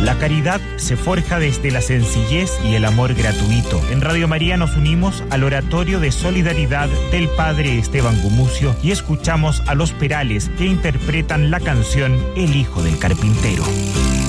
La caridad se forja desde la sencillez y el amor gratuito. En Radio María nos unimos al oratorio de solidaridad del padre Esteban Gumucio y escuchamos a Los Perales que interpretan la canción El Hijo del Carpintero.